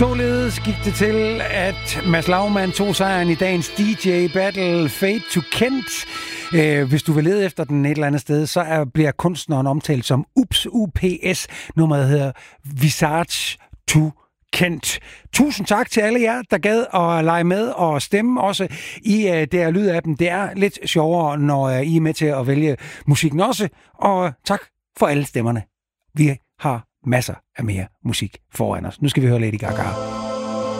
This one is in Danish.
Således gik det til, at Mads Laumann tog sejren i dagens DJ Battle Fade to Kent. Hvis du vil lede efter den et eller andet sted, så bliver kunstneren omtalt som UPS. Nummeret hedder Visage to Kent. Tusind tak til alle jer, der gad at lege med og stemme også i DR Lyd-appen. Det er lidt sjovere, når I er med til at vælge musikken også. Og tak for alle stemmerne. Vi har masser af mere musik foran os. Nu skal vi høre Lady Gaga.